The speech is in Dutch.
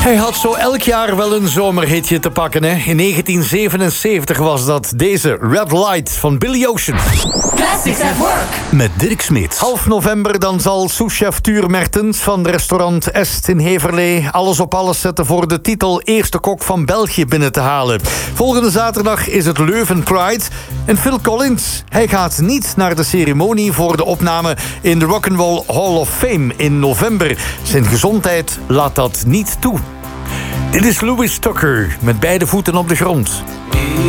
Hij had zo elk jaar wel een zomerhitje te pakken, hè. In 1977 was dat deze Red Light van Billy Ocean. Classics at Work. Met Dirk Smits. Half november dan zal souschef Tuur Mertens van restaurant Est in Heverlee alles op alles zetten voor de titel Eerste Kok van België binnen te halen. Volgende zaterdag is het Leuven Pride. En Phil Collins, hij gaat niet naar de ceremonie voor de opname in de Rock'n'Roll Hall of Fame in november. Zijn gezondheid laat dat niet toe. Dit is Louis Tucker met beide voeten op de grond.